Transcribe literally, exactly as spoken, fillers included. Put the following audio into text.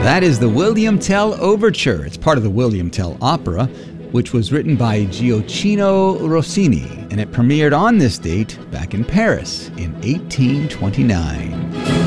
That is the William Tell Overture. It's part of the William Tell Opera, which was written by Gioacchino Rossini, and it premiered on this date back in Paris in eighteen twenty-nine.